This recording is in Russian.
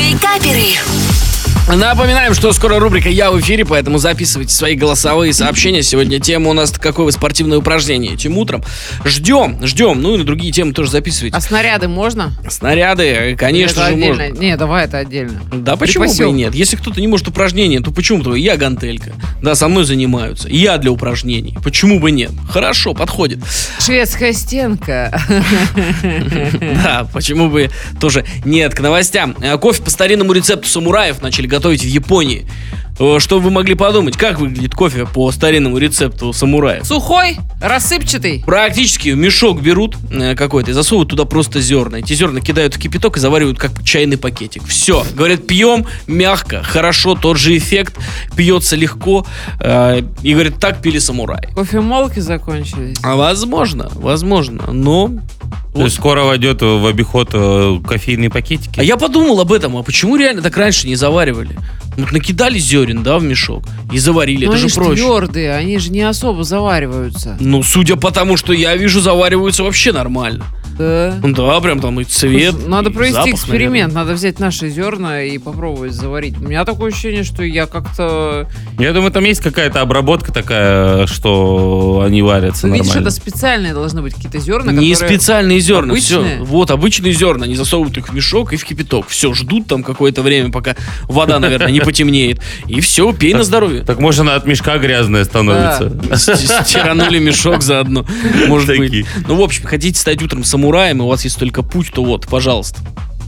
Каперы. Напоминаем, что скоро рубрика «Я в эфире», поэтому записывайте свои голосовые сообщения. Сегодня тема у нас «Какое вы спортивное упражнение?» Этим утром. Ждем. Ну и на другие темы тоже записывайте. А снаряды можно? Снаряды, конечно же, можно. Не, давай это отдельно. Да почему бы и нет? Если кто-то не может упражнения, то почему-то я гантелька. Да, со мной занимаются. Я для упражнений. Почему бы нет? Хорошо, подходит. Шведская стенка. Да, почему бы тоже нет. К новостям. Кофе по старинному рецепту самураев начали готовить в Японии. Что вы могли подумать? Как выглядит кофе по старинному рецепту самураев? Сухой, рассыпчатый. Практически мешок берут какой-то и засовывают туда просто зерна. Эти зерна кидают в кипяток и заваривают как чайный пакетик. Все. Говорят, пьем мягко, хорошо, тот же эффект. Пьется легко. И говорят, так пили самураи. Кофемолки закончились. Возможно, но... То есть скоро войдет в обиход кофейные пакетики? А я подумал об этом, а почему реально так раньше не заваривали? Вот накидали зерен, да, в мешок и заварили, Но это они же проще. твердые, они же не особо завариваются. Ну, судя по тому, что я вижу, завариваются вообще нормально. Да. Да, прям там и цвет. Надо и провести запах, эксперимент, наверное. надо взять наши зерна и попробовать заварить. У меня такое ощущение, что я как-то... Я думаю, там есть какая-то обработка такая, что они варятся Видишь, нормально. это специальные должны быть какие-то зерна, Не которые... специальные зерна, все. обычные? Вот, обычные зерна. Они засовывают их в мешок и в кипяток. Все, ждут там какое-то время, пока вода, наверное, не потемнеет. И все, пей на здоровье. Так может она от мешка грязная становится. Стиранули мешок заодно. Может Такие. быть. Ну, в общем, хотите стать утром самураем, и у вас есть только путь, то вот, пожалуйста.